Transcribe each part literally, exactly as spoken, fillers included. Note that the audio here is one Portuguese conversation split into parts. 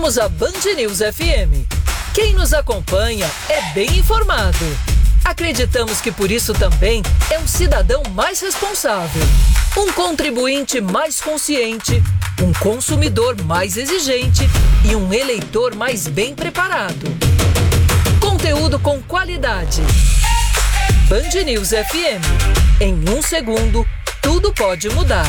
Somos a Band News F M. Quem nos acompanha é bem informado. Acreditamos que por isso também é um cidadão mais responsável, um contribuinte mais consciente, um consumidor mais exigente e um eleitor mais bem preparado. Conteúdo com qualidade. Band News F M. Em um segundo, tudo pode mudar.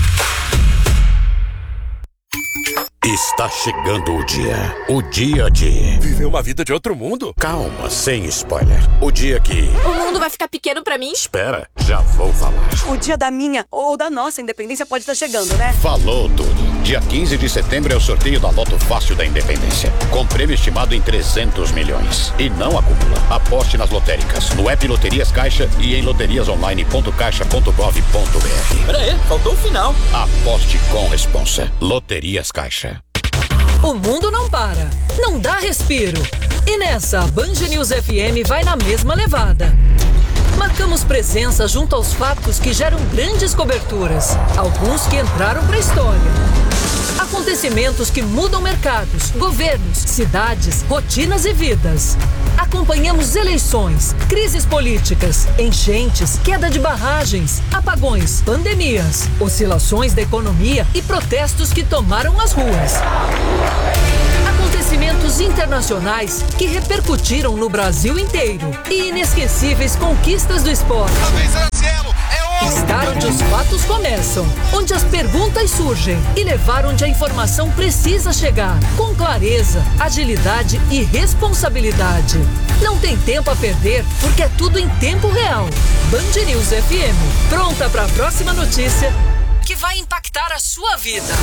Está chegando o dia. O dia de... Viver uma vida de outro mundo? Calma, sem spoiler. O dia que... O mundo vai ficar pequeno pra mim? Espera, já vou falar. O dia da minha ou da nossa independência pode estar chegando, né? Falou tudo. Dia quinze de setembro é o sorteio da Loto Fácil da Independência. Com prêmio estimado em trezentos milhões. E não acumula. Aposte nas lotéricas, no app Loterias Caixa e em loterias online ponto caixa ponto gov ponto br. Pera aí, faltou o final. Aposte com responsa. Loterias Caixa. O mundo não para, não dá respiro. E nessa, a Band News F M vai na mesma levada. Marcamos presença junto aos fatos que geram grandes coberturas, alguns que entraram para a história. Acontecimentos que mudam mercados, governos, cidades, rotinas e vidas. Acompanhamos eleições, crises políticas, enchentes, queda de barragens, apagões, pandemias, oscilações da economia e protestos que tomaram as ruas. Acontecimentos internacionais que repercutiram no Brasil inteiro e inesquecíveis conquistas do esporte. Estar onde os fatos começam, onde as perguntas surgem e levar onde a informação precisa chegar, com clareza, agilidade e responsabilidade. Não tem tempo a perder, porque é tudo em tempo real. Band News F M, pronta para a próxima notícia que vai impactar a sua vida.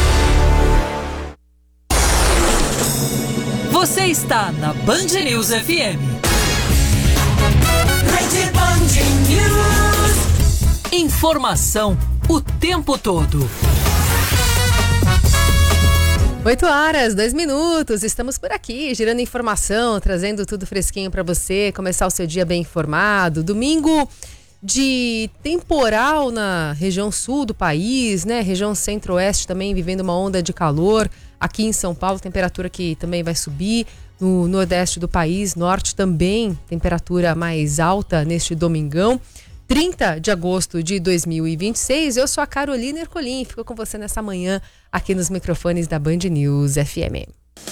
Você está na Band News F M. Rede Band News. Informação o tempo todo. oito horas, dois minutos, estamos por aqui, girando informação, trazendo tudo fresquinho para você, começar o seu dia bem informado. Domingo de temporal na região sul do país, né? Região centro-oeste também vivendo uma onda de calor. Aqui em São Paulo, temperatura que também vai subir. No nordeste do país, norte também, temperatura mais alta neste domingão. trinta de agosto de dois mil e vinte e seis, eu sou a Carolina Ercolim, fico com você nessa manhã aqui nos microfones da Band News F M.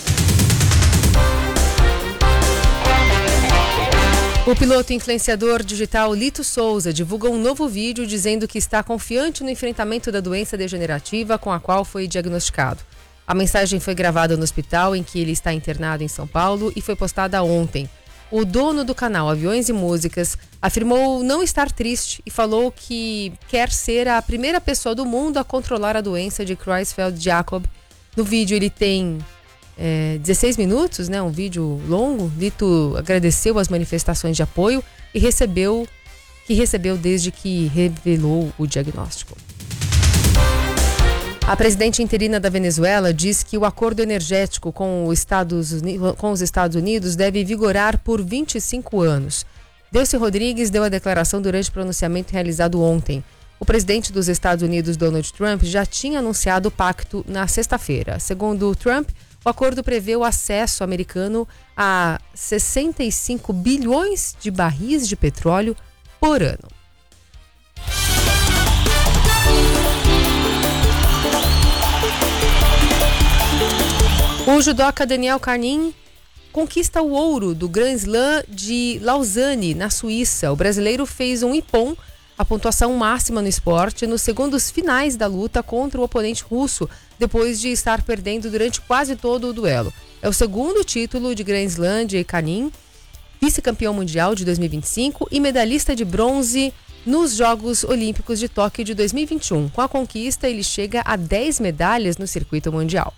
O piloto influenciador digital Lito Souza divulga um novo vídeo dizendo que está confiante no enfrentamento da doença degenerativa com a qual foi diagnosticado. A mensagem foi gravada no hospital em que ele está internado em São Paulo e foi postada ontem. O dono do canal Aviões e Músicas afirmou não estar triste e falou que quer ser a primeira pessoa do mundo a controlar a doença de Creutzfeldt-Jakob. No vídeo ele tem é, dezesseis minutos, né, um vídeo longo. Lito agradeceu as manifestações de apoio e recebeu, que recebeu desde que revelou o diagnóstico. A presidente interina da Venezuela diz que o acordo energético com os Estados Unidos, com os Estados Unidos deve vigorar por vinte e cinco anos. Delcy Rodrigues deu a declaração durante o pronunciamento realizado ontem. O presidente dos Estados Unidos, Donald Trump, já tinha anunciado o pacto na sexta-feira. Segundo Trump, o acordo prevê o acesso americano a sessenta e cinco bilhões de barris de petróleo por ano. O judoca Daniel Carnin conquista o ouro do Grand Slam de Lausanne, na Suíça. O brasileiro fez um ippon, a pontuação máxima no esporte, nos segundos finais da luta contra o oponente russo, depois de estar perdendo durante quase todo o duelo. É o segundo título de Grand Slam de Carnin, vice-campeão mundial de dois mil e vinte e cinco e medalhista de bronze nos Jogos Olímpicos de Tóquio de dois mil e vinte e um. Com a conquista, ele chega a dez medalhas no circuito mundial.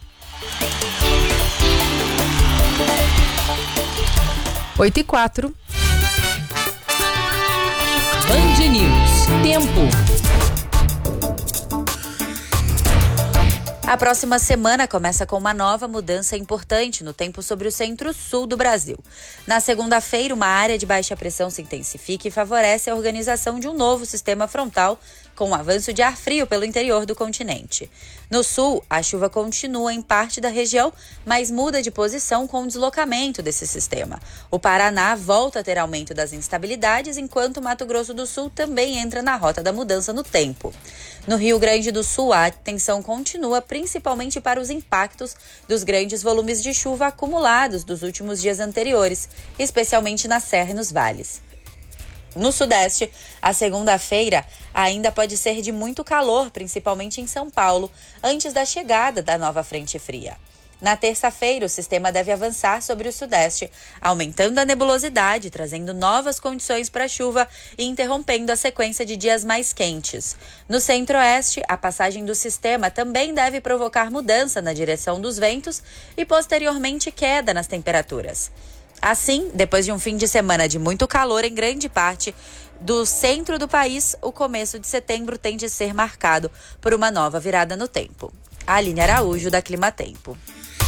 oito e quatro. Band News. Tempo. A próxima semana começa com uma nova mudança importante no tempo sobre o centro-sul do Brasil. Na segunda-feira, uma área de baixa pressão se intensifica e favorece a organização de um novo sistema frontal com o avanço de ar frio pelo interior do continente. No sul, a chuva continua em parte da região, mas muda de posição com o deslocamento desse sistema. O Paraná volta a ter aumento das instabilidades, enquanto o Mato Grosso do Sul também entra na rota da mudança no tempo. No Rio Grande do Sul, a atenção continua principalmente para os impactos dos grandes volumes de chuva acumulados dos últimos dias anteriores, especialmente na serra e nos vales. No Sudeste, a segunda-feira ainda pode ser de muito calor, principalmente em São Paulo, antes da chegada da nova frente fria. Na terça-feira, o sistema deve avançar sobre o Sudeste, aumentando a nebulosidade, trazendo novas condições para chuva e interrompendo a sequência de dias mais quentes. No Centro-Oeste, a passagem do sistema também deve provocar mudança na direção dos ventos e, posteriormente, queda nas temperaturas. Assim, depois de um fim de semana de muito calor em grande parte do centro do país, o começo de setembro tende a ser marcado por uma nova virada no tempo. Aline Araújo, da Clima Tempo.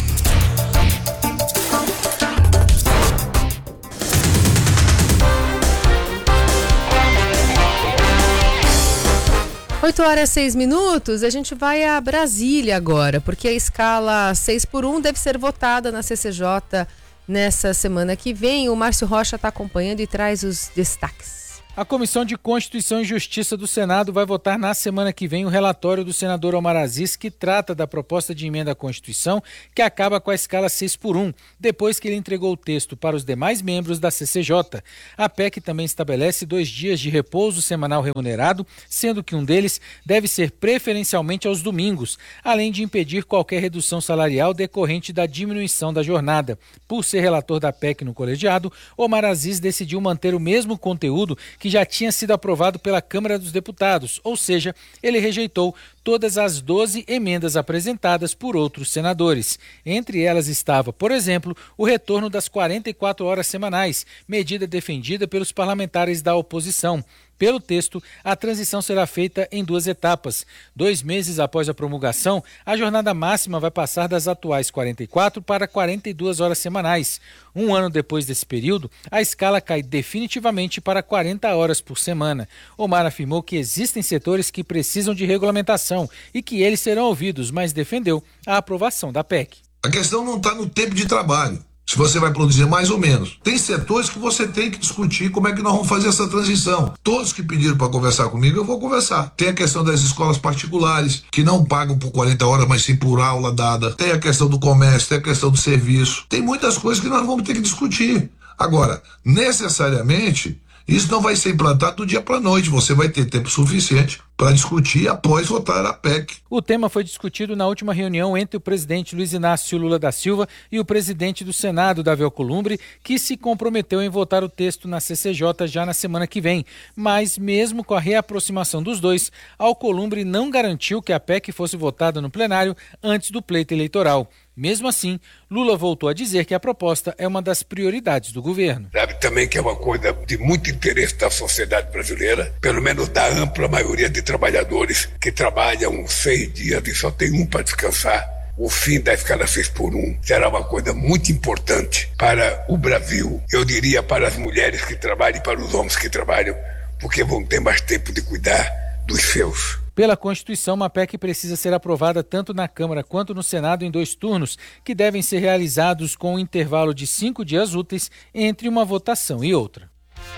oito horas e seis minutos, a gente vai a Brasília agora, porque a escala seis por um deve ser votada na C C J nessa semana que vem. O Márcio Rocha está acompanhando e traz os destaques. A Comissão de Constituição e Justiça do Senado vai votar na semana que vem o relatório do senador Omar Aziz, que trata da proposta de emenda à Constituição, que acaba com a escala seis por um, depois que ele entregou o texto para os demais membros da C C J. A P E C também estabelece dois dias de repouso semanal remunerado, sendo que um deles deve ser preferencialmente aos domingos, além de impedir qualquer redução salarial decorrente da diminuição da jornada. Por ser relator da P E C no colegiado, Omar Aziz decidiu manter o mesmo conteúdo que já tinha sido aprovado pela Câmara dos Deputados, ou seja, ele rejeitou todas as doze emendas apresentadas por outros senadores. Entre elas estava, por exemplo, o retorno das quarenta e quatro horas semanais, medida defendida pelos parlamentares da oposição. Pelo texto, a transição será feita em duas etapas. Dois meses após a promulgação, a jornada máxima vai passar das atuais quarenta e quatro para quarenta e duas horas semanais. Um ano depois desse período, a escala cai definitivamente para quarenta horas por semana. Omar afirmou que existem setores que precisam de regulamentação e que eles serão ouvidos, mas defendeu a aprovação da P E C. A questão não está no tempo de trabalho, se você vai produzir mais ou menos. Tem setores que você tem que discutir como é que nós vamos fazer essa transição. Todos que pediram para conversar comigo, eu vou conversar. Tem a questão das escolas particulares, que não pagam por quarenta horas, mas sim por aula dada. Tem a questão do comércio, tem a questão do serviço. Tem muitas coisas que nós vamos ter que discutir. Agora, necessariamente, isso não vai ser implantado do dia para a noite. Você vai ter tempo suficiente para discutir após votar a P E C. O tema foi discutido na última reunião entre o presidente Luiz Inácio Lula da Silva e o presidente do Senado, Davi Alcolumbre, que se comprometeu em votar o texto na C C J já na semana que vem. Mas, mesmo com a reaproximação dos dois, Alcolumbre não garantiu que a P E C fosse votada no plenário antes do pleito eleitoral. Mesmo assim, Lula voltou a dizer que a proposta é uma das prioridades do governo. Sabe também que é uma coisa de muito interesse da sociedade brasileira, pelo menos da ampla maioria de trabalhadores que trabalham seis dias e só tem um para descansar. O fim da escala seis por um será uma coisa muito importante para o Brasil. Eu diria para as mulheres que trabalham e para os homens que trabalham, porque vão ter mais tempo de cuidar dos seus. Pela Constituição, uma P E C precisa ser aprovada tanto na Câmara quanto no Senado em dois turnos, que devem ser realizados com um intervalo de cinco dias úteis entre uma votação e outra.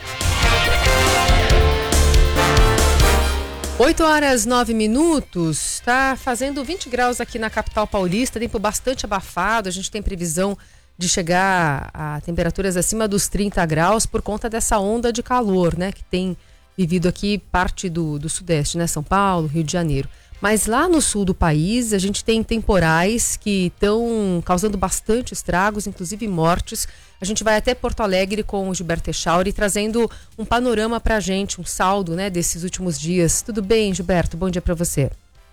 oito horas e nove minutos, está fazendo vinte graus aqui na capital paulista, tempo bastante abafado, a gente tem previsão de chegar a temperaturas acima dos trinta graus por conta dessa onda de calor, né, que tem vivido aqui parte do, do Sudeste, né? São Paulo, Rio de Janeiro. Mas lá no sul do país, a gente tem temporais que estão causando bastante estragos, inclusive mortes. A gente vai até Porto Alegre com o Gilberto Echauri, trazendo um panorama pra gente, um saldo, né, desses últimos dias. Tudo bem, Gilberto? Bom dia para você.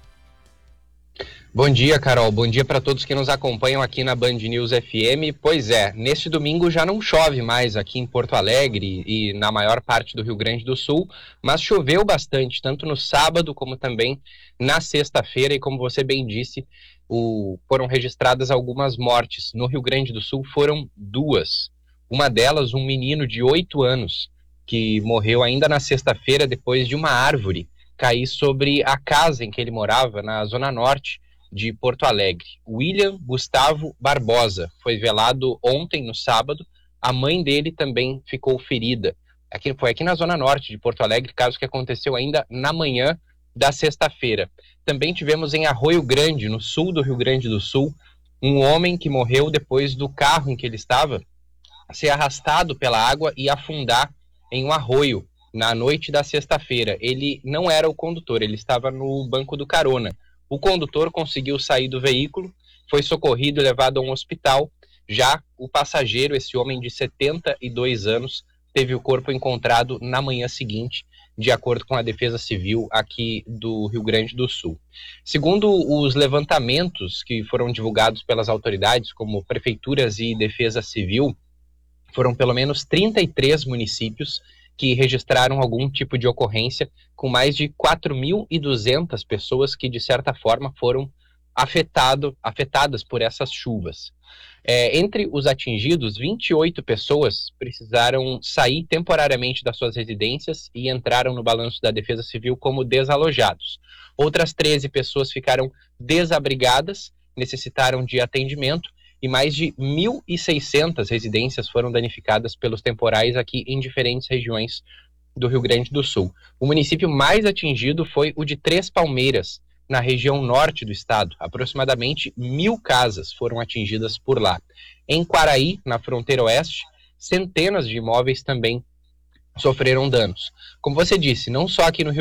Bom dia, Carol. Bom dia para todos que nos acompanham aqui na Band News F M. Pois é, neste domingo já não chove mais aqui em Porto Alegre e na maior parte do Rio Grande do Sul, mas choveu bastante, tanto no sábado como também na sexta-feira, e como você bem disse, o... foram registradas algumas mortes. No Rio Grande do Sul foram duas. Uma delas, um menino de oito anos, que morreu ainda na sexta-feira depois de uma árvore cair sobre a casa em que ele morava, na zona norte de Porto Alegre. William Gustavo Barbosa foi velado ontem, no sábado. A mãe dele também ficou ferida. Aqui, foi aqui na zona norte de Porto Alegre, caso que aconteceu ainda na manhã da sexta-feira. Também tivemos em Arroio Grande, no sul do Rio Grande do Sul, um homem que morreu depois do carro em que ele estava ser arrastado pela água e afundar em um arroio na noite da sexta-feira. Ele não era o condutor, ele estava no banco do carona. O condutor conseguiu sair do veículo, foi socorrido e levado a um hospital. Já o passageiro, esse homem de setenta e dois anos, teve o corpo encontrado na manhã seguinte, de acordo com a Defesa Civil aqui do Rio Grande do Sul. Segundo os levantamentos que foram divulgados pelas autoridades, como prefeituras e Defesa Civil, foram pelo menos trinta e três municípios que registraram algum tipo de ocorrência, com mais de quatro mil e duzentas pessoas que, de certa forma, foram afetado, afetadas por essas chuvas. É, entre os atingidos, vinte e oito pessoas precisaram sair temporariamente das suas residências e entraram no balanço da Defesa Civil como desalojados. Outras treze pessoas ficaram desabrigadas, necessitaram de atendimento, e mais de mil e seiscentas residências foram danificadas pelos temporais aqui em diferentes regiões do Rio Grande do Sul. O município mais atingido foi o de Três Palmeiras, na região norte do estado. Aproximadamente mil casas foram atingidas por lá. Em Quaraí, na fronteira oeste, centenas de imóveis também sofreram danos. Como você disse, não só aqui no Rio